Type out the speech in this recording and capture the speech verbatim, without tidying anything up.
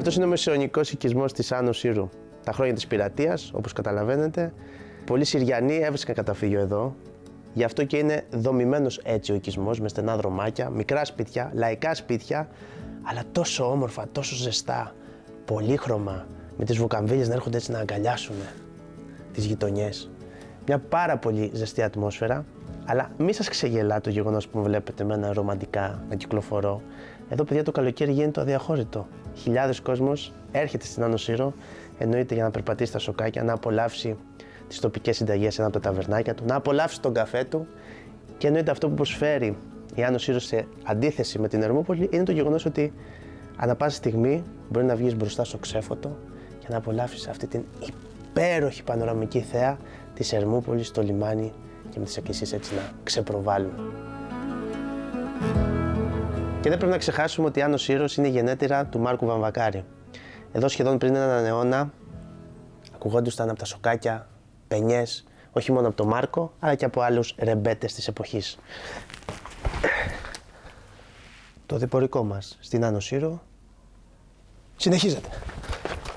Αυτός είναι ο μεσαιωνικός οικισμός της Άνω Σύρου. Τα χρόνια της πειρατείας, όπως καταλαβαίνετε, πολλοί Συριανοί έβρισκαν καταφύγιο εδώ. Γι' αυτό και είναι δομημένος έτσι ο οικισμός, με στενά δρομάκια, μικρά σπίτια, λαϊκά σπίτια, αλλά τόσο όμορφα, τόσο ζεστά, πολύχρωμα, με τις βουκαμβίλες να έρχονται έτσι να αγκαλιάσουν τις γειτονιές. Μια πάρα πολύ ζεστή ατμόσφαιρα, αλλά μη σας ξεγελά το γεγονός που με βλέπετε εμένα ρομαντικά να κυκλοφορώ. Εδώ, παιδιά, το καλοκαίρι γίνεται το αδιαχώρητο. Χιλιάδες κόσμος έρχεται στην Άνω Σύρο, εννοείται για να περπατήσει στα σοκάκια, να απολαύσει τις τοπικές συνταγές σε ένα από τα ταβερνάκια του, να απολαύσει τον καφέ του, και εννοείται αυτό που προσφέρει η Άνω Σύρο σε αντίθεση με την Ερμούπολη είναι το γεγονός ότι ανά πάσα στιγμή μπορεί να βγεις μπροστά στο ξέφωτο και να απολαύσεις αυτή την υπέροχη πανοραμική θέα της Ερμούπολης στο λιμάνι και με τις εκκλησίες έτσι να ξεπροβάλλουν. Και δεν πρέπει να ξεχάσουμε ότι η Άνω Σύρος είναι η γενέτειρα του Μάρκου Βαμβακάρη. Εδώ σχεδόν πριν έναν αιώνα ακουγόντουσαν από τα σοκάκια πενιές, όχι μόνο από τον Μάρκο, αλλά και από άλλους ρεμπέτες της εποχής. Το διπορικό μας στην Άνω Σύρο συνεχίζεται.